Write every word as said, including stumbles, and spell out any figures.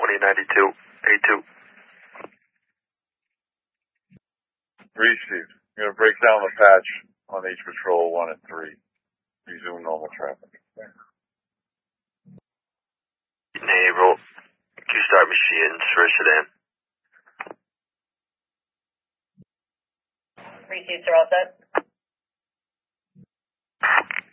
twenty ninety-two, A two. Received. I'm going to break down the patch on H Patrol one and three. Resume normal traffic. Naval, Q-Star machines for sedan. Received, sir, all set.